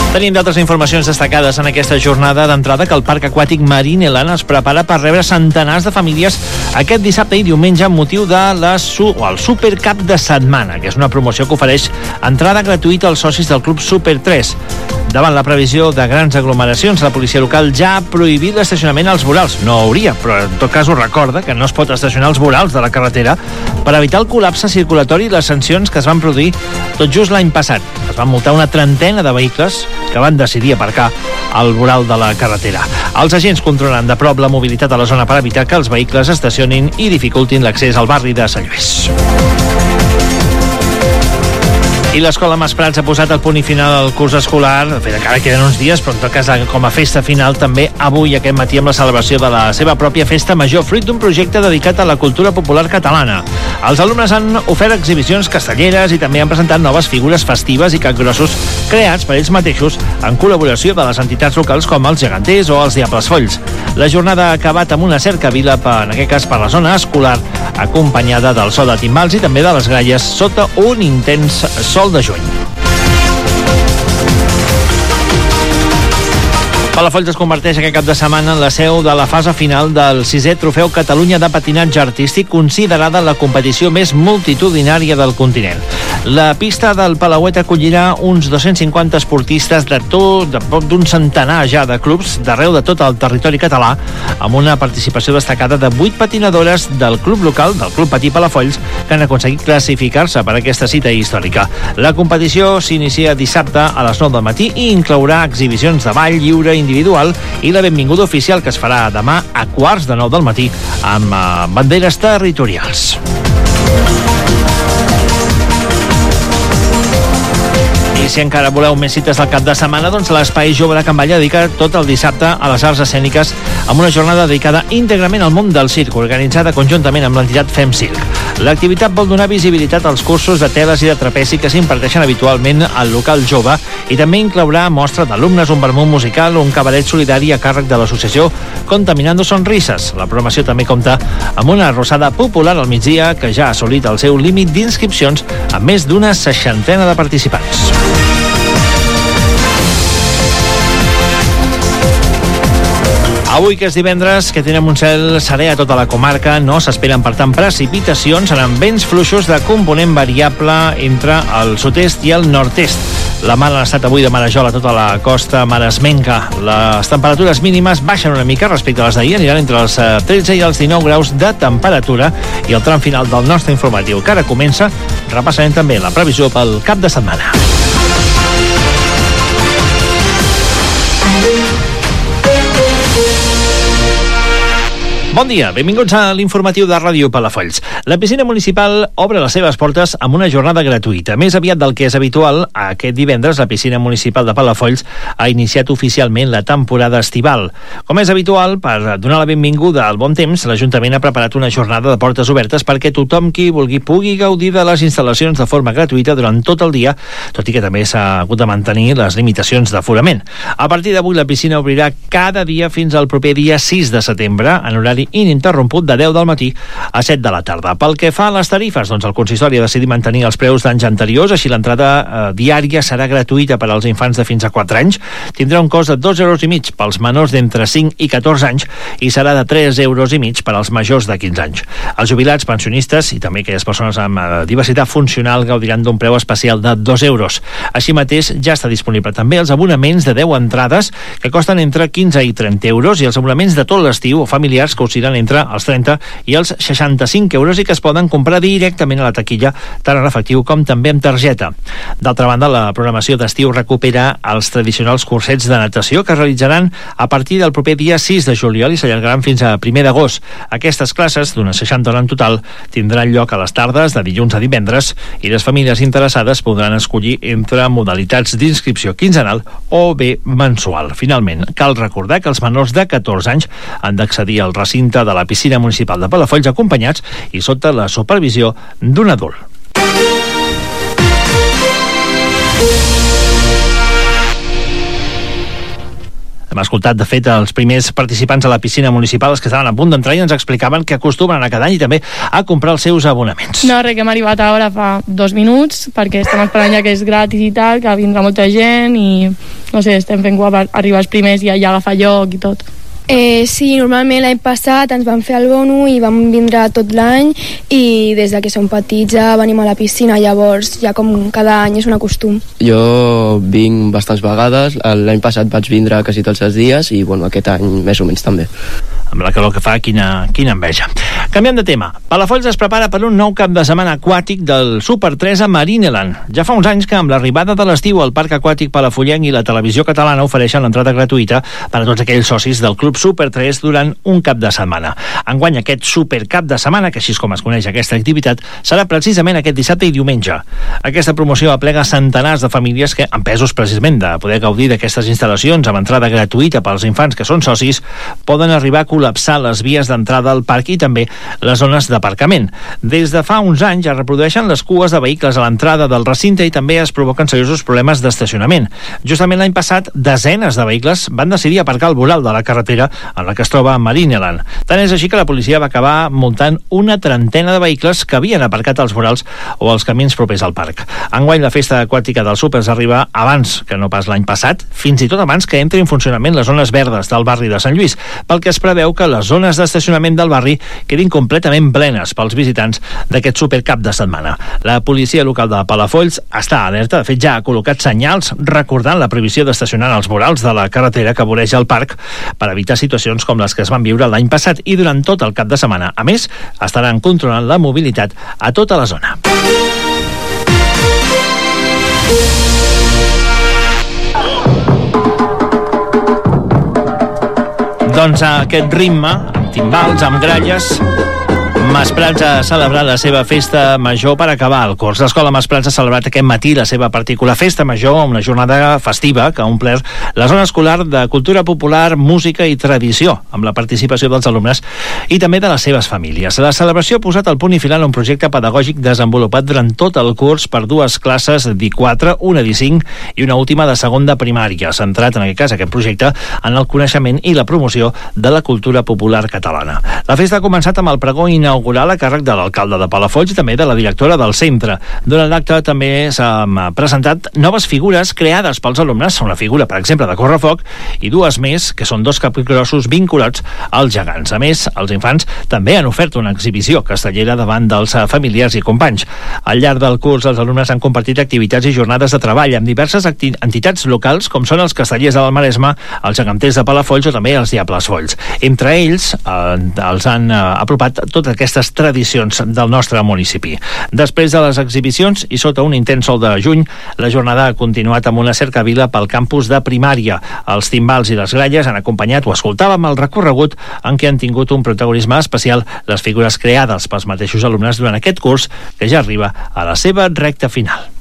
Tenim d'altres informacions destacades en aquesta jornada. D'entrada, que el Parc Aquàtic Marineland es prepara per rebre centenars de famílies aquest dissabte i diumenge amb motiu de el Super Cap de Setmana, que és una promoció que ofereix entrada gratuïta als socis del Club Super 3. Davant la previsió de grans aglomeracions, la policia local ja ha prohibit l'estacionament als vorals. No hauria, però en tot cas ho recorda, que no es pot estacionar als vorals de la carretera per evitar el col·lapse circulatori i les sancions que es van produir tot just l'any passat. Es van multar una trentena de vehicles que van decidir aparcar al voral de la carretera. Els agents controlen de prop la mobilitat a la zona per evitar que els vehicles estacionin i dificultin l'accés al barri de Sant Lluís. I l'Escola Mas Prats ha posat el punt i final al curs escolar. De fet, encara queden uns dies, però en tot cas com a festa final també avui aquest matí amb la celebració de la seva pròpia festa major, fruit d'un projecte dedicat a la cultura popular catalana. Els alumnes han ofert exhibicions castelleres i també han presentat noves figures festives i capgrossos creats per ells mateixos en col·laboració de les entitats locals com els Geganters o els Diables Folls. La jornada ha acabat amb una cercavila, en aquest cas per la zona escolar, acompanyada del so de timbals i també de les gralles sota un intens sol de juny. Palafolls es converteix aquest cap de setmana en la seu de la fase final del 6è Trofeu Catalunya de Patinatge Artístic, considerada la competició més multitudinària del continent. La pista del Palauet acollirà uns 250 esportistes de prop d'un centenar ja de clubs d'arreu de tot el territori català, amb una participació destacada de 8 patinadores del club local, del Club Patí Palafolls, que han aconseguit classificar-se per aquesta cita històrica. La competició s'inicia dissabte a les 9 del matí i inclourà exhibicions de ball lliure individual i la benvinguda oficial, que es farà demà a 8:45 del matí amb banderes territorials. I si encara voleu més cites del cap de setmana, doncs l'Espai Jove de Can Balla dedica tot el dissabte a les arts escèniques amb una jornada dedicada íntegrament al món del circ, organitzada conjuntament amb l'entitat Fem Circ. L'activitat vol donar visibilitat als cursos de teles i de trapezi que s'imparteixen habitualment al local jove i també inclourà mostra d'alumnes, un vermut musical o un cabaret solidari a càrrec de l'associació Contaminando Sonrises. La programació també compta amb una arrossada popular al migdia que ja ha assolit el seu límit d'inscripcions amb més d'una 60 de participants. Avui, que és divendres, que tenim un cel serè a tota la comarca, no s'esperen, per tant, precipitacions, seran vents fluixos de component variable entre el sud-est i el nord-est. La mar ha estat avui de marejol a tota la costa maresmenca. Les temperatures mínimes baixen una mica respecte a les d'ahir, aniran entre els 13 i els 19 graus de temperatura, i el tram final del nostre informatiu, que ara comença, repassarem també la previsió pel cap de setmana. Bon dia, benvinguts a l'informatiu de Ràdio Palafolls. La piscina municipal obre les seves portes amb una jornada gratuïta. Més aviat del que és habitual, aquest divendres la piscina municipal de Palafolls ha iniciat oficialment la temporada estival. Com és habitual, per donar la benvinguda al bon temps, l'Ajuntament ha preparat una jornada de portes obertes perquè tothom qui vulgui pugui gaudir de les instal·lacions de forma gratuïta durant tot el dia, tot i que també s'ha hagut de mantenir les limitacions d'aforament. A partir d'avui la piscina obrirà cada dia fins al proper dia 6 de setembre, en horari ininterromput de 10 del matí a 7 de la tarda. Pel que fa a les tarifes, doncs el consistori ha decidit mantenir els preus d'anys anteriors, així l'entrada diària serà gratuïta per als infants de fins a 4 anys, tindrà un cost de 2,5 euros pels menors d'entre 5 i 14 anys i serà de 3,5 euros per als majors de 15 anys. Els jubilats, pensionistes i també aquelles persones amb diversitat funcional gaudiran d'un preu especial de 2 euros. Així mateix, ja està disponible també els abonaments de 10 entrades que costen entre 15 i 30 euros i els abonaments de tot l'estiu o familiars que oscil·len entre els 30 i els 65 euros i que es poden comprar directament a la taquilla, tant en efectiu com també amb targeta. D'altra banda, la programació d'estiu recupera els tradicionals cursets de natació que es realitzaran a partir del proper dia 6 de juliol i s'allargaran fins a 1 d'agost. Aquestes classes, d'unes 60 hores en total, tindran lloc a les tardes de dilluns a divendres i les famílies interessades podran escollir entre modalitats d'inscripció quinzenal o bé mensual. Finalment, cal recordar que els menors de 14 anys han d'accedir al recinte de la piscina municipal de Palafolls acompanyats i sota la supervisió d'un adult. Hem escoltat, de fet, els primers participants a la piscina municipal, els que estaven a punt d'entrar, i ens explicaven que acostumen a anar cada any i també a comprar els seus abonaments. No, res, que hem arribat ara fa 2 minuts, perquè estem esperant ja que és gratis i tal, que vindrà molta gent i, no sé, estem fent arribar els primers i ja agafar lloc i tot. Sí, normalment l'any passat ens van fer el bono i vam vindre tot l'any i des de que som petits ja venim a la piscina, llavors ja com cada any és un costum. Jo vinc bastants vegades, l'any passat vaig vindre quasi tots els dies i bueno, aquest any més o menys també. Amb la calor que fa, quina enveja. Canviant de tema, Palafolls es prepara per un nou cap de setmana aquàtic del Super 3 a Marineland. Ja fa uns anys que amb l'arribada de l'estiu el Parc Aquàtic Palafollenc i la Televisió Catalana ofereixen l'entrada gratuïta per a tots aquells socis del Club Super 3 durant un cap de setmana. Enguany aquest Super Cap de Setmana, que així és com es coneix aquesta activitat, serà precisament aquest dissabte i diumenge. Aquesta promoció aplega centenars de famílies que, empesos precisament de poder gaudir d'aquestes instal·lacions amb entrada gratuïta pels infants que són socis, poden arribar a col·lapsar les vies d'entrada al parc i també les zones d'aparcament. Des de fa uns anys es reprodueixen les cues de vehicles a l'entrada del recinte i també es provoquen seriosos problemes d'estacionament. Justament l'any passat, desenes de vehicles van decidir aparcar al voral de la carretera en la que es troba Marineland. Tant és així que la policia va acabar multant una trentena de vehicles que havien aparcat als vorals o als camins propers al parc. Enguany la festa aquàtica dels Supers arriba abans que no pas l'any passat, fins i tot abans que entri en funcionament les zones verdes del barri de Sant Lluís, pel que es preveu que les zones d'estacionament del barri quedin completament plenes pels visitants d'aquest supercap de setmana. La policia local de Palafolls està alerta, de fet ja ha col·locat senyals recordant la prohibició d'estacionar als vorals de la carretera que voreja el parc per evitar situacions com les que es van viure l'any passat i durant tot el cap de setmana. A més, estaran controlant la mobilitat a tota la zona. Doncs a aquest ritme, amb timbals, amb gralles, Masprats ha celebrat la seva festa major per acabar el curs. L'Escola Masprats ha celebrat aquest matí la seva particular festa major, una jornada festiva que ha omplert la zona escolar de cultura popular, música i tradició, amb la participació dels alumnes i també de les seves famílies. La celebració ha posat el punt i final a un projecte pedagògic desenvolupat durant tot el curs per dues classes d'I4, una d'I5 i una última de segon de primària, centrat en aquest cas aquest projecte en el coneixement i la promoció de la cultura popular catalana. La festa ha començat amb el pregó inaugural a càrrec de l'alcalde de Palafolls i també de la directora del centre. Durant l'acte també s'han presentat noves figures creades pels alumnes, una figura, per exemple, de correfoc i dues més, que són dos capgrossos vinculats als gegants. A més, els infants també han ofert una exhibició castellera davant dels familiars i companys. Al llarg del curs, els alumnes han compartit activitats i jornades de treball amb diverses entitats locals, com són els castellers del Maresme, els geganters de Palafolls o també els Diables Folls. Entre ells, els han apropat totes aquestes tradicions del nostre municipi. Després de les exhibicions i sota un intens sol de juny, la jornada ha continuat amb una cercavila pel campus de primària. Els timbals i les gralles han acompanyat o escoltàvem el recorregut en què han tingut un protagonisme especial les figures creades pels mateixos alumnes durant aquest curs que ja arriba a la seva recta final.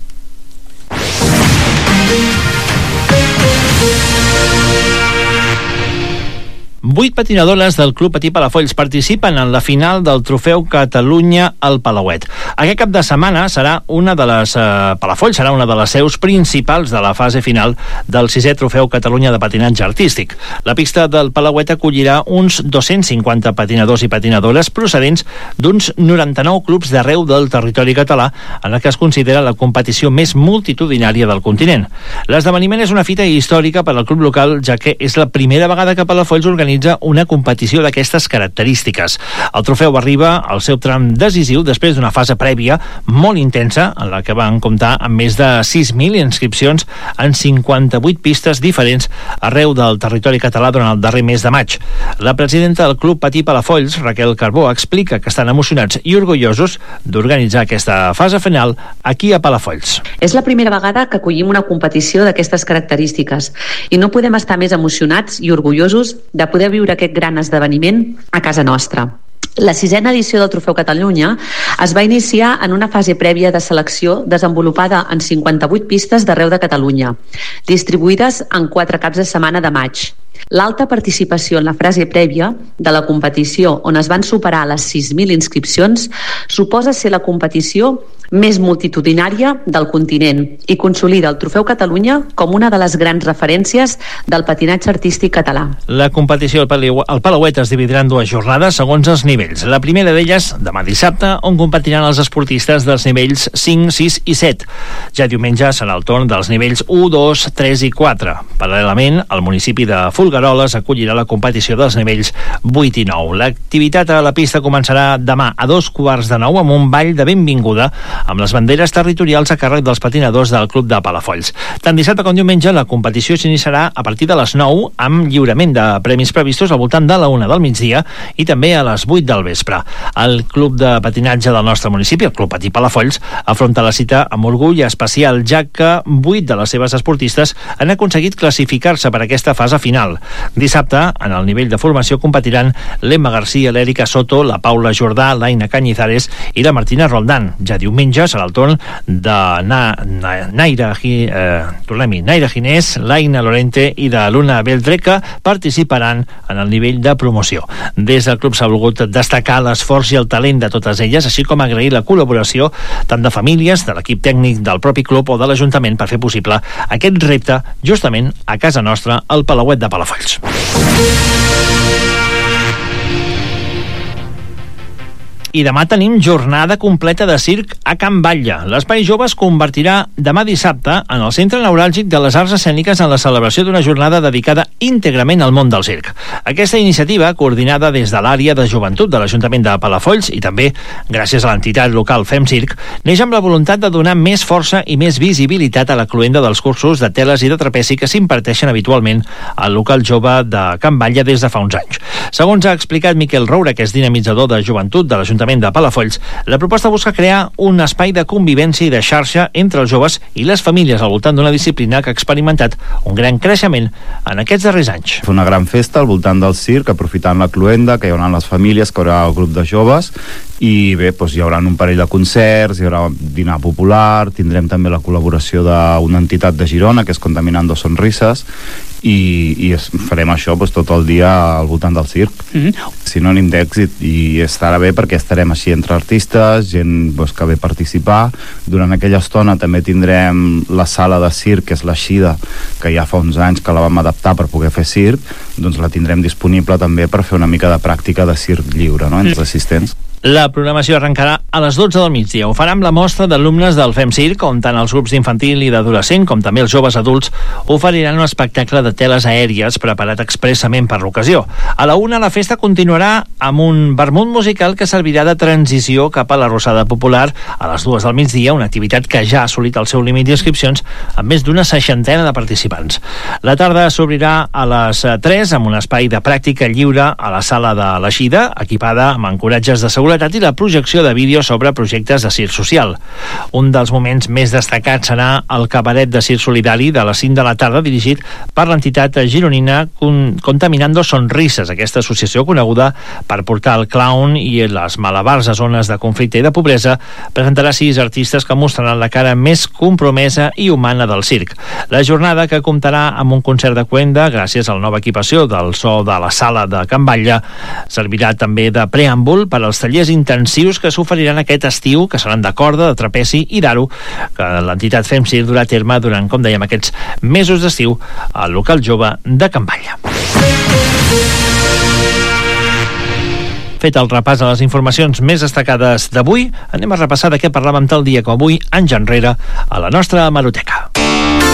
8 patinadores del Club Patí Palafolls participen en la final del Trofeu Catalunya al Palauet. Aquest cap de setmana serà una de les Palafolls serà una de les seus principals de la fase final del 6è Trofeu Catalunya de Patinatge Artístic. La pista del Palauet acollirà uns 250 patinadors i patinadores procedents d'uns 99 clubs d'arreu del territori català, en la que es considera la competició més multitudinària del continent. L'esdeveniment és una fita històrica per al club local, ja que és la primera vegada que Palafolls organitza una competició d'aquestes característiques. El trofeu arriba al seu tram decisiu després d'una fase prèvia molt intensa, en la que van comptar amb més de 6.000 inscripcions en 58 pistes diferents arreu del territori català durant el darrer mes de maig. La presidenta del Club Patí Palafolls, Raquel Carbó, explica que estan emocionats i orgullosos d'organitzar aquesta fase final aquí a Palafolls. És la primera vegada que acollim una competició d'aquestes característiques i no podem estar més emocionats i orgullosos de poder viure aquest gran esdeveniment a casa nostra. La 6a edició del Trofeu Catalunya es va iniciar en una fase prèvia de selecció desenvolupada en 58 pistes d'arreu de Catalunya, distribuïdes en 4 caps de setmana de maig. L'alta participació en la fase prèvia de la competició, on es van superar les 6.000 inscripcions, suposa ser la competició més multitudinària del continent i consolida el Trofeu Catalunya com una de les grans referències del patinatge artístic català. La competició al Palauet es dividirà en 2 jornades segons els nivells. La primera d'elles, demà dissabte, on competiran els esportistes dels nivells 5, 6 i 7. Ja diumenge serà el torn dels nivells 1, 2, 3 i 4. Paral·lelament, el municipi de Folgueroles acollirà la competició dels nivells 8 i 9. L'activitat a la pista començarà demà a 8:45 amb un ball de benvinguda amb les banderes territorials a càrrec dels patinadors del Club de Palafolls. Tant dissabte com diumenge la competició s'iniciarà a partir de les 9 amb lliurament de premis previstos al voltant de la 1 del migdia i també a les 8 del vespre. El Club de Patinatge del nostre municipi, el Club Patí Palafolls, afronta la cita amb orgull especial, ja que 8 de les seves esportistes han aconseguit classificar-se per aquesta fase final. Dissabte, en el nivell de formació, competiran l'Emma García, l'Èrica Soto, la Paula Jordà, l'Aina Cañizares i la Martina Roldán. Ja diumenge serà el torn de Naira Ginés, l'Aina Lorente i de Luna Beldreca participaran en el nivell de promoció. Des del club s'ha volgut destacar l'esforç i el talent de totes elles, així com agrair la col·laboració tant de famílies, de l'equip tècnic del propi club o de l'Ajuntament per fer possible aquest repte justament a casa nostra, al Palauet de Palafolls. I demà tenim jornada completa de circ a Can Batlle. L'Espai Jove es convertirà demà dissabte en el centre neuràlgic de les arts escèniques en la celebració d'una jornada dedicada íntegrament al món del circ. Aquesta iniciativa, coordinada des de l'àrea de joventut de l'Ajuntament de Palafolls i també gràcies a l'entitat local Fem Circ, neix amb la voluntat de donar més força i més visibilitat a la cloenda dels cursos de teles i de trapeci que s'imparteixen habitualment al local jove de Can Batlle des de fa uns anys. Segons ha explicat Miquel Roura, que és dinamitzador de joventut de l'Ajuntament de Palafolls, la proposta busca crear un espai de convivència i de xarxa entre els joves i les famílies al voltant d'una disciplina que ha experimentat un gran creixement en aquests darrers anys. Fer una gran festa al voltant del circ, aprofitant la cloenda, que hi haurà les famílies, que hi haurà el grup de joves, i bé, doncs hi haurà un parell de concerts, hi haurà dinar popular, tindrem també la col·laboració d'una entitat de Girona, que és Contaminando Sonrises, i farem això doncs, tot el dia al voltant del circ. Sinònim d'èxit, i estarà bé perquè estarem així entre artistes, gent doncs, que ve a participar. Durant aquella estona també tindrem la sala de circ, que és l'Eixida, que ja fa uns anys que la vam adaptar per poder fer circ, doncs la tindrem disponible també per fer una mica de pràctica de circ lliure, no?, entre assistents. La programació arrencarà a les 12 del migdia. Ho farà amb la mostra d'alumnes del Fem Circ, on tant els grups d'infantil i d'adolescent com també els joves adults oferiran un espectacle de teles aèries preparat expressament per l'ocasió. A la 1 la festa continuarà amb un vermut musical que servirà de transició cap a la Rosada Popular a les 2 del migdia, una activitat que ja ha assolit el seu límit d'inscripcions amb més d'una 60 de participants. La tarda s'obrirà a les 3 amb un espai de pràctica lliure a la sala de l'Eixida, equipada amb ancoratges de seguretat i la projecció de vídeo sobre projectes de circ social. Un dels moments més destacats serà el cabaret de circ solidari de les 5 de la tarda, dirigit per l'entitat gironina Contaminando Sonrises, aquesta associació coneguda per portar el clown i les malabars a zones de conflicte i de pobresa. Presentarà 6 artistes que mostraran la cara més compromesa i humana del circ. La jornada, que comptarà amb un concert de cloenda gràcies a la nova equipació del so de la sala de Can Batlle, servirà també de preàmbul per als tallers intensius que s'oferiran aquest estiu, que seran de corda, de trapeci i d'aro, que l'entitat Fem Circ durà a terme durant, com dèiem, aquests mesos d'estiu al local jove de Can Batlle. Fet el repàs a les informacions més destacades d'avui, anem a repassar de què parlàvem tal dia com avui, anys enrere, a la nostra hemeroteca.